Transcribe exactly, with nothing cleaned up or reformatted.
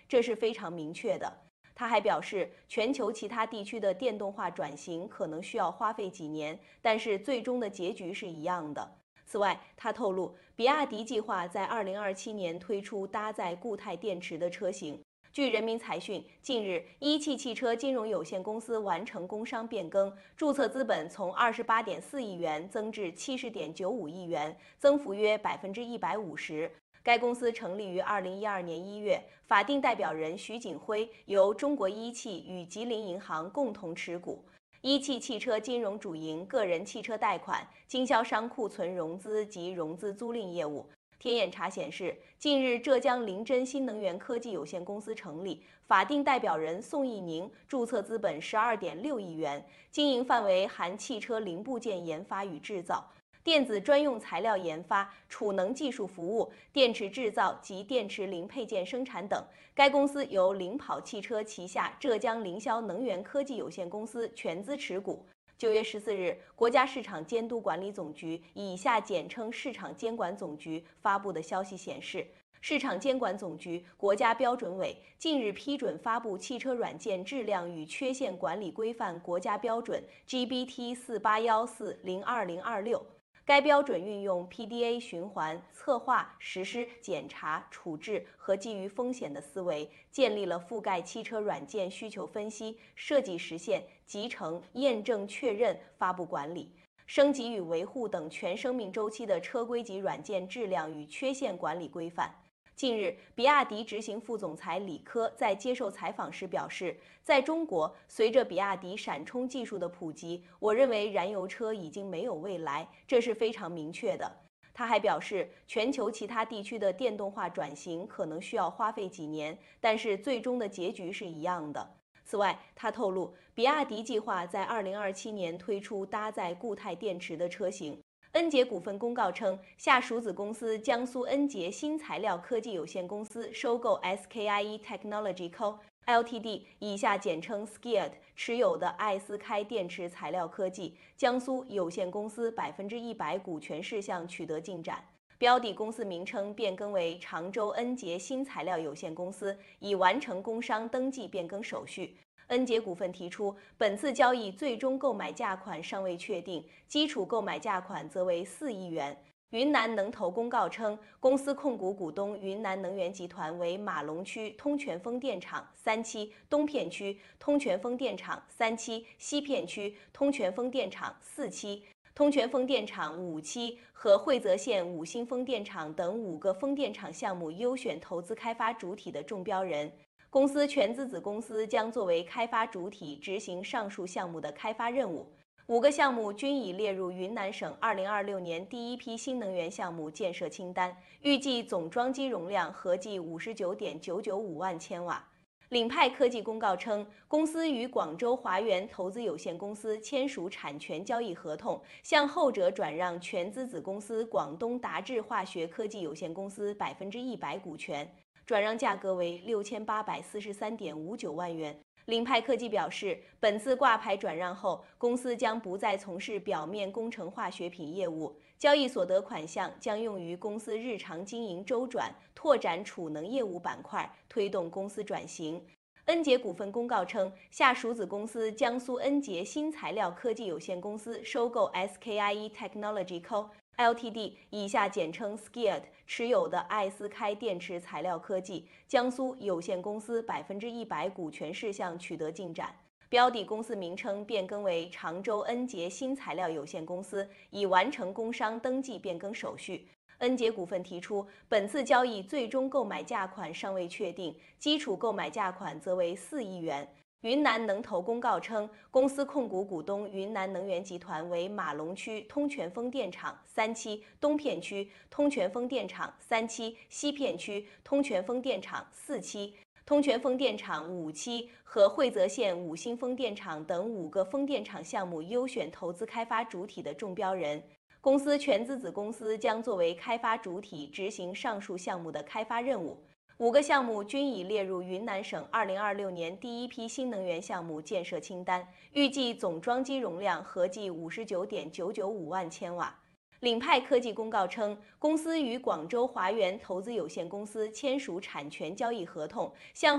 这是非常明确的。他还表示，全球其他地区的电动化转型可能需要花费几年，但是最终的结局是一样的。此外，他透露，比亚迪计划在二零二七年推出搭载固态电池的车型。据人民财讯，近日，一汽汽车金融有限公司完成工商变更，注册资本从二十八点四亿元增至七十点九五亿元，增幅约百分之一百五十。该公司成立于二零一二年一月，法定代表人徐锦辉由中国一汽与吉林银行共同持股。一汽汽车金融主营个人汽车贷款、经销商库存融资及融资租赁业务。天眼查显示，近日浙江临臻新能源科技有限公司成立，法定代表人宋义宁，注册资本十二点六亿元，经营范围含汽车零部件研发与制造、电子专用材料研发、储能技术服务、电池制造及电池零配件生产等。该公司由领跑汽车旗下浙江凌霄能源科技有限公司全资持股。九月十四日，国家市场监督管理总局（以下简称市场监管总局）发布的消息显示，市场监管总局、国家标准委近日批准发布《汽车软件质量与缺陷管理规范》国家标准 G B T 四八一四零二零二六。该标准运用 P D A 循环、策划、实施、检查、处置和基于风险的思维，建立了覆盖汽车软件需求分析、设计实现、集成、验证确认、发布管理、升级与维护等全生命周期的车规级软件质量与缺陷管理规范。近日，比亚迪执行副总裁李科在接受采访时表示，在中国，随着比亚迪闪充技术的普及，我认为燃油车已经没有未来，这是非常明确的。他还表示，全球其他地区的电动化转型可能需要花费几年，但是最终的结局是一样的。此外，他透露，比亚迪计划在二零二七年推出搭载固态电池的车型。恩捷股份公告称，下属子公司江苏恩捷新材料科技有限公司收购 S K I E Technology Co. Ltd（ 以下简称 S K I E T） 持有的艾斯开电池材料科技江苏有限公司百分之一百股权事项取得进展，标的公司名称变更为常州恩捷新材料有限公司，已完成工商登记变更手续。恩捷股份提出，本次交易最终购买价款尚未确定，基础购买价款则为四亿元。云南能投公告称，公司控股股东云南能源集团为马龙区通泉风电厂三期、东片区通泉风电厂三期、西片区通泉风电厂四期、通泉风电厂五期和惠泽县五星风电场等五个风电场项目优选投资开发主体的中标人。公司全资子公司将作为开发主体执行上述项目的开发任务。五个项目均已列入云南省二零二六年第一批新能源项目建设清单，预计总装机容量合计五十九点九九五万千瓦。领派科技公告称，公司与广州华源投资有限公司签署产权交易合同，向后者转让全资子公司广东达智化学科技有限公司百分之一百股权。转让价格为六千八百四十三点五九万元。领派科技表示，本次挂牌转让后，公司将不再从事表面工程化学品业务，交易所得款项将用于公司日常经营周转、拓展储能业务板块，推动公司转型。恩捷股份公告称，下属子公司江苏恩捷新材料科技有限公司收购 S K I E Technology Co. Ltd（ 以下简称 S K I E T） 持有的艾斯开电池材料科技江苏有限公司百分之一百股权事项取得进展，标的公司名称变更为常州恩捷新材料有限公司，已完成工商登记变更手续。恩捷股份提出，本次交易最终购买价款尚未确定，基础购买价款则为四亿元。云南能投公告称，公司控股股东云南能源集团为马龙区通泉风电场三期、东片区通泉风电场三期、西片区通泉风电场四期、通泉风电场五期和惠泽县五星风电场等五个风电场项目优选投资开发主体的中标人。公司全资子公司将作为开发主体执行上述项目的开发任务。五个项目均已列入云南省二零二六年第一批新能源项目建设清单，预计总装机容量合计五十九点九九五万千瓦。领派科技公告称，公司与广州华源投资有限公司签署产权交易合同，向